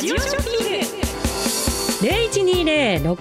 ジオショッピング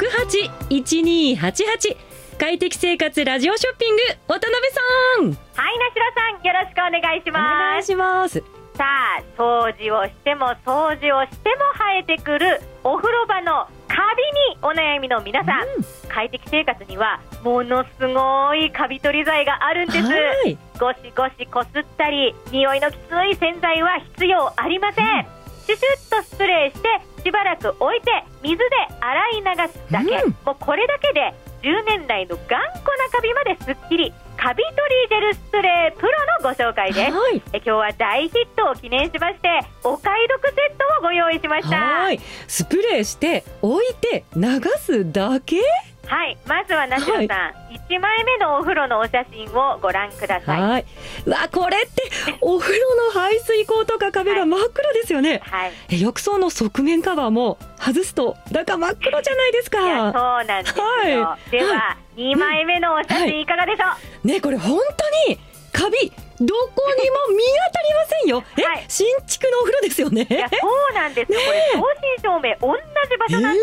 0120-68-1288 快適生活ラジオショッピング、渡辺さん。 はい、なしろさん、よろしくお願いしお願ます。 いします。 さあ、掃除をしても掃除をしても生えてくるお風呂場のカビにお悩みの皆さん、快適生活にはものすごいカビ取り剤があるんです。ゴシゴシこすったり匂いのきつい洗剤は必要ありません。シュシュッとスプレーしてしばらく置いて水で洗い流すだけ、もうこれだけで10年来の頑固なカビまですっきり。カビ取りジェルスプレープロのご紹介です。今日は大ヒットを記念しましてお買い得セットをご用意しました。 スプレーして置いて流すだけ。 はい、まずはなしろさん、1枚目のお風呂のお写真をご覧ください。 うわ、これってお風呂の排水口とか壁が真っ黒ですよね。浴槽の側面カバーも外すと中真っ黒じゃないですか。 いや、そうなんですよ。では、2枚目のお写真いかがでしょう。 ね、これ本当にカビどこにも見当たりませんよ。新築のお風呂ですよね。 いや、そうなんですよ。これ正真正銘同じ場所なんです。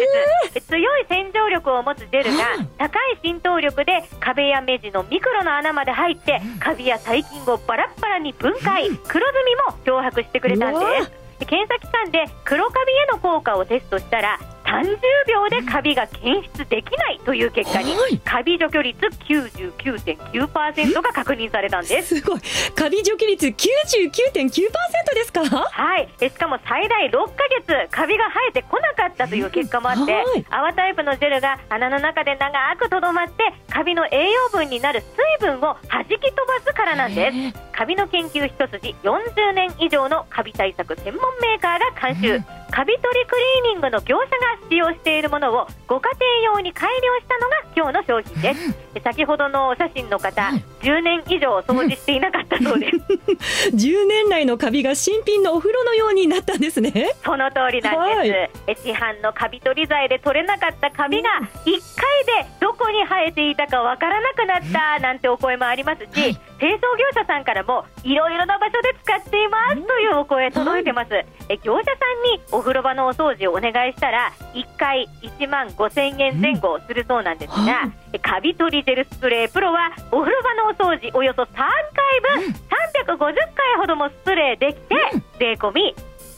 強い洗浄力を持つジェルが高い浸透力で壁や目地のミクロの穴まで入ってカビや細菌をバラッバラに分解、黒ずみも漂白してくれたんです。検査機関で黒カビへの効果をテストしたら30秒でカビが検出できないという結果に、カビ除去率 99.9% が確認されたんです。 すごい。カビ除去率 99.9% ですか。 はい。しかも最大6ヶ月カビが生えてこなかったという結果もあって、泡タイプのジェルが穴の中で長くとどまってカビの栄養分になる水分を弾き飛ばすからなんです。カビの研究一筋40年以上のカビ対策専門メーカーが監修、カビ取りクリーニングの業者が使用しているものをご家庭用に改良したのが今日の商品です。先ほどのお写真の方、10年以上掃除していなかったそうです 10年来のカビが新品のお風呂のようになったんですね。 その通りなんです。市販のカビ取り剤で取れなかったカビが1回でどこに生えていたかわからなくなったなんてお声もありますし、清掃業者さんからもいろいろな場所で使っていますというお声届いてます。業者さんにお風呂場のお掃除をお願いしたら1回1万5000円前後するそうなんですが、カビ取りジェルスプレープロはお風呂場のお掃除およそ3回分350回ほどもスプレーできて税込み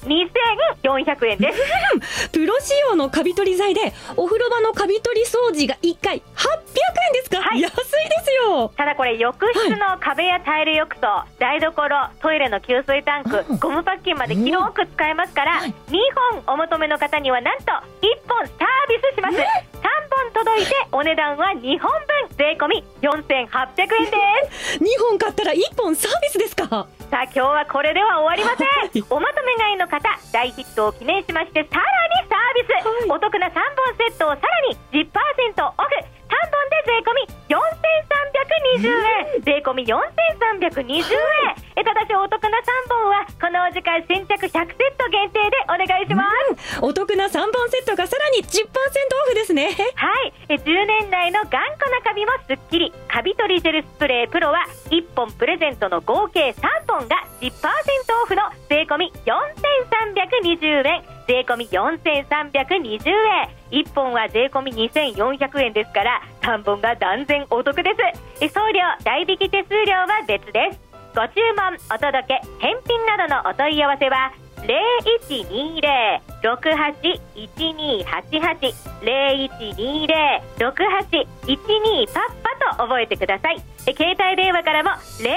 2400円ですプロ仕様のカビ取り剤でお風呂場のカビ取り掃除が1回800円ですか。安いですよ。 ただこれ浴室の壁やタイル浴槽、台所、トイレの給水タンク、ゴムパッキンまで広く使えますから、2本お求めの方にはなんと1本サービスします。3本届いてお値段は2本分税込み4800円です 2本買ったら1本サービスですか。 さあ、今日はこれでは終わりませんおまとめ買いの方、大ヒットを記念しましてさらにサービス、お得な3本セットをさらに 10% オフ、3本で税込み4320円、税込み4320円ただしお得な3本はこのお時間先着100セット限定でお願いします。 お得な3本セットがさらに 10% オフですね。 はい、10年来の頑固なカビもすっきり、カビ取りジェルスプレープロは1本プレゼントの合計3本が 10% オフの税込み4320円、税込み4320円、1本は税込み2400円ですから3本が断然お得です。送料代引き手数料は別です。ご注文、お届け、返品などのお問い合わせは 0120-68-1288 0120-68-12パッパと覚えてください。携帯電話からも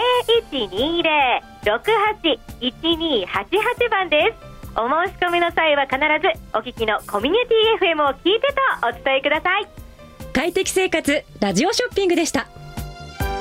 0120-68-1288 番です。お申し込みの際は必ずお聞きのコミュニティ FM を聞いてとお伝えください。 快適生活ラジオショッピングでした。